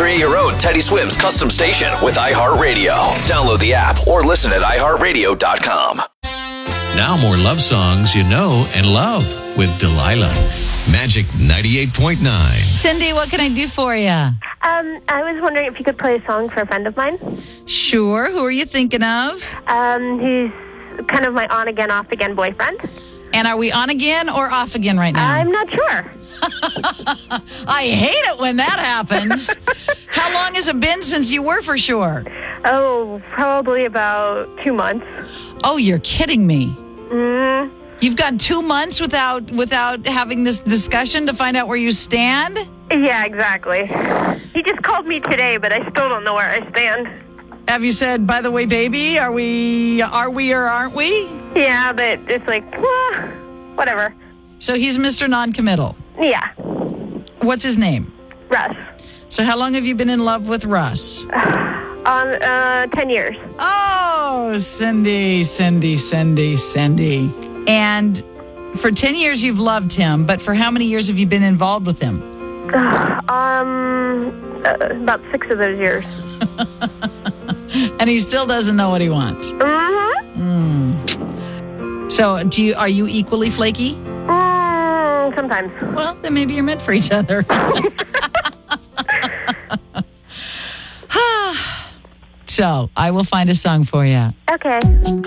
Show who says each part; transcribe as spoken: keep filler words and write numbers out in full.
Speaker 1: Create your own Teddy Swims custom station with iHeartRadio. Download the app or listen at i heart radio dot com.
Speaker 2: Now more love songs you know and love with Delilah. Magic ninety-eight point nine.
Speaker 3: Cindy, what can I do for you?
Speaker 4: Um, I was wondering if you could play a song for a friend of mine.
Speaker 3: Sure. Who are you thinking of?
Speaker 4: Um, he's kind of my on-again, off-again boyfriend.
Speaker 3: And are we on again or off again right now?
Speaker 4: I'm not sure.
Speaker 3: I hate it when that happens. How long has it been since you were for sure?
Speaker 4: Oh, probably about two months.
Speaker 3: Oh, you're kidding me.
Speaker 4: Mm.
Speaker 3: You've gone two months without without having this discussion to find out where you stand?
Speaker 4: Yeah, exactly. He just called me today, but I still don't know where I stand.
Speaker 3: Have you said, by the way, baby, are we are we or aren't we?
Speaker 4: Yeah, but it's like, well, whatever.
Speaker 3: So he's Mister Non-Committal.
Speaker 4: Yeah.
Speaker 3: What's his name?
Speaker 4: Russ.
Speaker 3: So how long have you been in love with Russ?
Speaker 4: On uh, ten years.
Speaker 3: Oh, Cindy, Cindy, Cindy, Cindy. And for ten years you've loved him, but for how many years have you been involved with him?
Speaker 4: um, uh, about six of those years.
Speaker 3: And he still doesn't know what he wants.
Speaker 4: Mm-hmm.
Speaker 3: Mm. So do you? Are you equally flaky?
Speaker 4: Mm, sometimes.
Speaker 3: Well, then maybe you're meant for each other. So I will find a song for you.
Speaker 4: Okay.